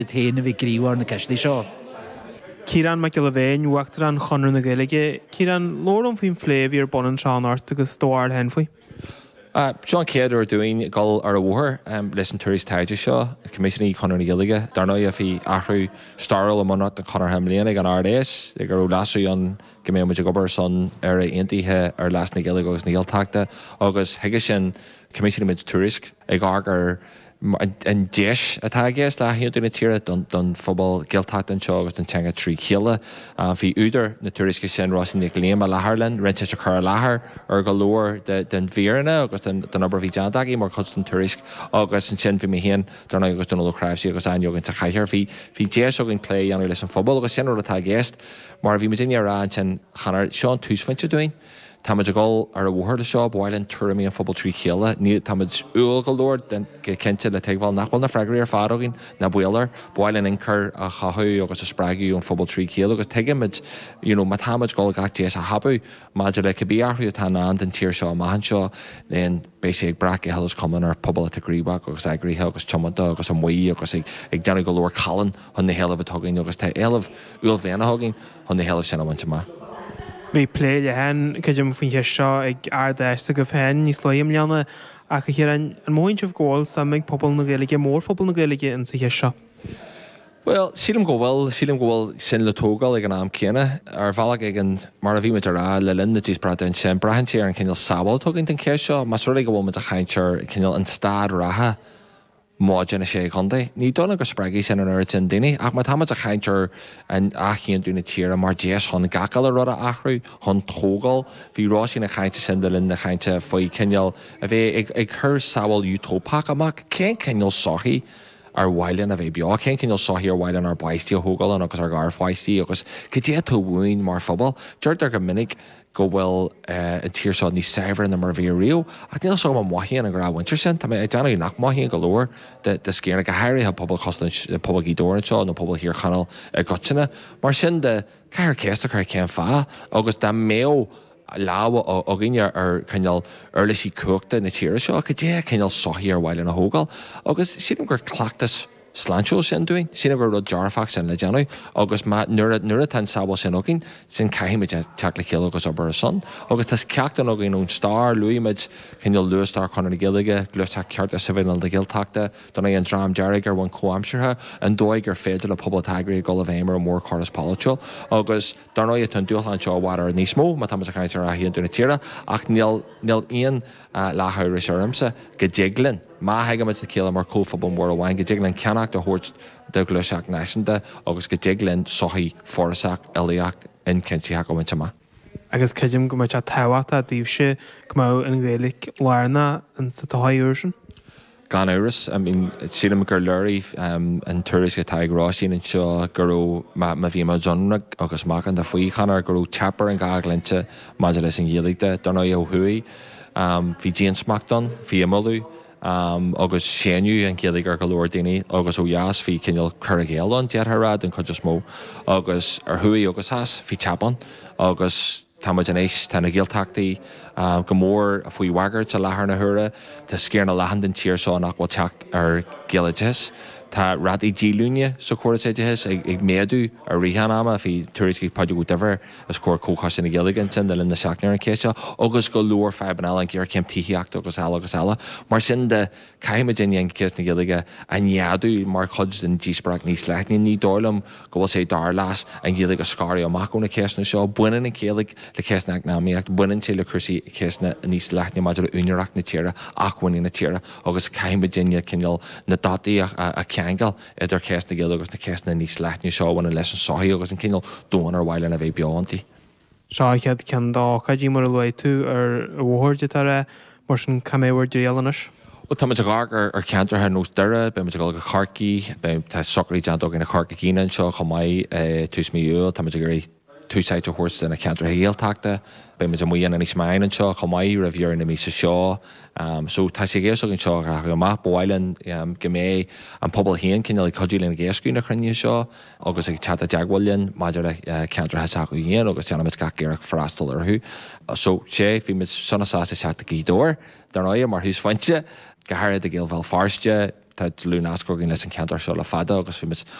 Téanana bhí gríomhar na ceistí seo. Ciaran McGillivane uachtar an chonir na Gaeilge. Ciaran lór faoin fléimh ar bonan Seán Ort agus dóir hen faoi. John Cade are doing goal ar a war listen tourist taide seo commissioning Conor na Gaeilge darna a bhí ahrú starl am monat an Conor Hamlíana an RDS ag gur lasú an gomé muid gobar son ar a aontaithe ar las na Gaeilge agus na Gaeltachta agus heige sin commissioning mid tourist ag agar an deis atá ggéis le hiúna tíre don fphobal Gaeltacht an seo agus an teanga trí chéile bhí úidir na tuairisce sin Ross Nic Léam a Laharlan rinte se chur láthair ar go leor den bhíarna agus den obair bhí deandaí mar chud an tuairisc agus an sin bhí mé héan darna agus don ócraibhsí agus aonjogann sa chaithear bhí déis agin lé anú leis an fphobal agus sin atá ggéist mar bhí me daine rá an sin chanar Seán túsfainte doing. Táid a gáil ar a bhhuair seo bhhailinn tuairimí an fphobal trí chéile, ní táid uil go leir den cinnte le teagháil nachhfuil na freigraí ar fáróginn na bhuialar, bhhailinn incur a chathú agus a sppragiú an fphobal trí chéile agus teigimiid má táid gáil gach déas a habú, maidir le cabbí airthú atá ná den tíir seo maihan seo léon béisi ag brac i helas cuman ar pobal a gríbach agus agríthe agus tomada agus an mhaí agus ag deanna go leir chalan chun na héalah tugainn agus tá éileh uil bhéana thugainn chun na héalah sin amhainte má. Bhí plé le hen chuidim faoin seo ag ardéiste go bhéin níos loim leanna a chu chéar an móinteamh gáil samig pobl na Gaeilge mór pobl na Gaeilge in sa seo. Well, sílim go bhfuil sin le tógáil ag an am céine ar bhealach ag an mar a bhí me rá le linn na dtís brata sin brahan sé ar an cinil sábal tugann den céir seo, mas ruí go bhfuil me a chaintear cinil an stád ratha máidena sé chundaí. Ní donna go spreagaí sin an sin daine, ach má táid a chaintear an achéon dúna tíar mar déas chun gacail a rud a achrú, chun tógáil, bhí rá sin na chainte sin de linn na chainte faoi cinil a bheith ag chur sábal utópach amach cén cinil sochaí ar bhhailinn a bheith beá, cén cinil sochaí ar bhhailinn ar baistí a thógáil agus ar gar fáistí agus go dé tú bhúin mar phobal, dúirt ar go minic go bhfuil an tíir seo ní saibhre na mar bhí riú, ach níl seo an maithíon an grá winter sin, tá ag deanna nach maithíon go leir de scéarna go hairithe pobl costan pobl í dóran seo nó pobl hir chanal a gotainna, mar sin de caiir céasta chuir céan fá agus de méo láha a gine ar cinneal urlaisí cuachta na tíir seo go dé cinneal sochaí ar bhhailinn na thógáil agus siad gur clachtas sláintseó sin doing, sin bhar rud dearfach sin le deanú, agus nuair a tan sábal sin óginn sin caiimiid teach le chéile agus obair a son, agus tas ceachtain óginn ón star luimiid cinneal luastar Conor na Gaeilge, gluisteach ceart a savinal de Gaeltachta, donna an drám dearag ar bhain comamseirthe, an dóig ar féidir le pobl taigraí go le bhéimar mór choras pálaitiúil, agus darna an dúchlan seo bhhar ar níos mó, má tá a chaintear a híon dúna tíra, ach níl íon láthair is ormsa go déglinn. Má heige mit na céile mar cófabal mór amháin go déglinn ceannach de thuirt de gluiseach náisianta agus go déglinn sochaí forasach eíach in cinntíach go muinte má. Agus chuidim go muid a táhata a dtíobse go an Gaeilge lárna an sa táúir sin? Gan áras, sílam gur leirí an tuairisce taigrá sin an seo gurú ma bhí mar Johnrug agus mácan de faoi chanar gurú teapar an gaglinte maidir leis an Gaeilge darna ó thuí, bhí James Macdon, bhí Imolú, agus séniu an Gaeilge ar go leor daoine agus ó jaas bhí cinneal chur a géal an deartharrád an chuidir smó agus ar thuí agus has bhí teapan agus táid an éis tá na Gaeltachtaí go mór a faoi wagart a láthair na thura tá scéar na lehan den tíir seo nach bhfuil teacht ar Gaeilges. Tá radí dílúne sa cuairtéidethes ag méadú ar rihanama bhí tuairiscí paidiú go dibhar as cuair cóchaiste na Gaeilge sin de linn na seaachnair an céiste agus go leor febanal an ggéar ceimtííocht agus eile mar sin de caiime déine an céas na Gaeilge an neadú mar chud den díosbrach níos leithní ní dólam go bhfuil sé dar las an Gaeilge scáí amach na céasna seo buine an Gaeilge le céasna náíocht buinn sé le chusaí céasna níos leithní maidir úineach na tíre achhaí na tíre agus caiime déine cinneal na dataí a ceangal idir céas na Gaeilge agus na céasna níos leithní seo bhain leis an sochaí agus an cinneal dóin ar bhhailinn a bheith beántí. Seáchead cean dáchaidí mar le tú ar bhthirde tar mar sin caméhar déalanas. Tá me ar ceantarthe nó deire, be me go charcií, tá socarí deandó na charca cíine seo chu maiid tús míúil, tá gur túsáid a thuirsta na ceantartha Gaeltachta, be me muon an ismain an seo chu maiid ra bhíar na mí sa seo, so tá sé géas an seo go math bhhailinn go mé an pobl híon cinneal codúilín géascú na chruine seo, agus ag chat a deaghhailinn maidir ceantartha sacu híon agus teanna mit gacéireach freastal arthú. So sé bhí mit sonna sásta chat a gídóir, dar mar hús fainte, go hair a ggéal bhil farste, tá lú nasco gin leis an cantar seo le fada agus fi